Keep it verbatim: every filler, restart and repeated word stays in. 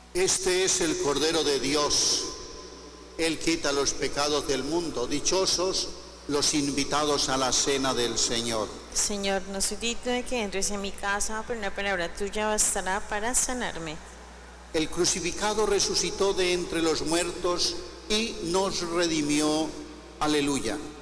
Este es el Cordero de Dios. Él quita los pecados del mundo. Dichosos los invitados a la cena del Señor. Señor, no soy digno de que entres en mi casa, pero una palabra tuya bastará para sanarme. El crucificado resucitó de entre los muertos y nos redimió. Aleluya.